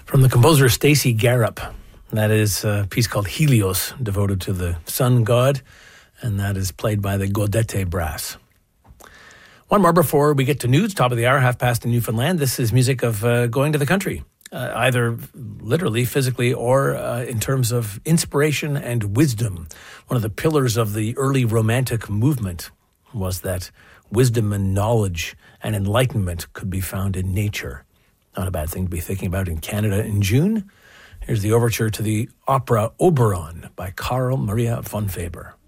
From the composer Stacy Garup. That is a piece called Helios, devoted to the sun god, and that is played by the Gaudete Brass. One more before we get to news, top of the hour, half past in Newfoundland. This is music of going to the country, either literally, physically, or in terms of inspiration and wisdom. One of the pillars of the early Romantic movement was that wisdom and knowledge and enlightenment could be found in nature. Not a bad thing to be thinking about in Canada in June. Here's the overture to the opera Oberon by Carl Maria von Weber.